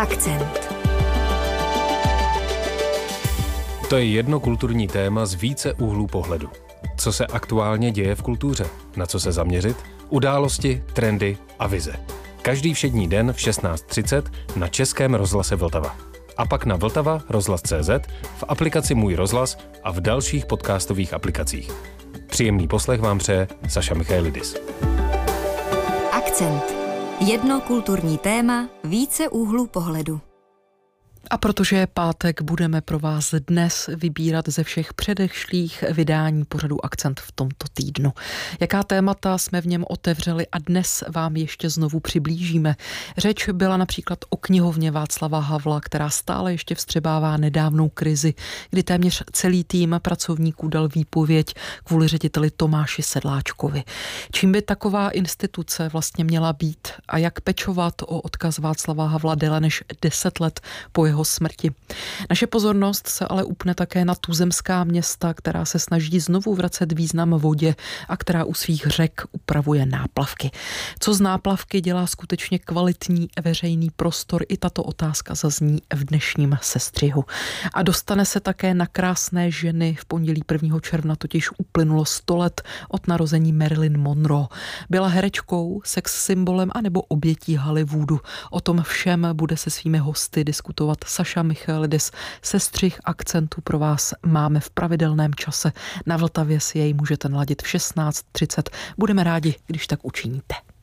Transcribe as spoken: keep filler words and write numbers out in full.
Akcent. To je jedno kulturní téma z více úhlů pohledu. Co se aktuálně děje v kultuře? Na co se zaměřit? Události, trendy a vize. Každý všední den v šestnáct třicet na Českém rozhlase Vltava. A pak na Vltava rozhlas tečka cé zet, v aplikaci Můj rozhlas a v dalších podcastových aplikacích. Příjemný poslech vám přeje Saša Michailidis. Akcent. Jedno kulturní téma, více úhlů pohledu. A protože je pátek, budeme pro vás dnes vybírat ze všech předešlých vydání pořadu Akcent v tomto týdnu. Jaká témata jsme v něm otevřeli a dnes vám ještě znovu přiblížíme. Řeč byla například o knihovně Václava Havla, která stále ještě vstřebává nedávnou krizi, kdy téměř celý tým pracovníků dal výpověď kvůli řediteli Tomáši Sedláčkovi. Čím by taková instituce vlastně měla být a jak pečovat o odkaz Václava Havla déle než deset let po jeho smrti. Naše pozornost se ale upne také na tuzemská města, která se snaží znovu vracet význam vodě a která u svých řek upravuje náplavky. Co z náplavky dělá skutečně kvalitní veřejný prostor? I tato otázka zazní v dnešním sestřihu. A dostane se také na krásné ženy. V pondělí prvního června totiž uplynulo sto let od narození Marilyn Monroe. Byla herečkou, sex symbolem anebo obětí Hollywoodu. O tom všem bude se svými hosty diskutovat Saša Michailidis. Sestřih Akcentu pro vás máme v pravidelném čase. Na Vltavě si jej můžete naladit v šestnáct třicet. Budeme rádi, když tak učiníte.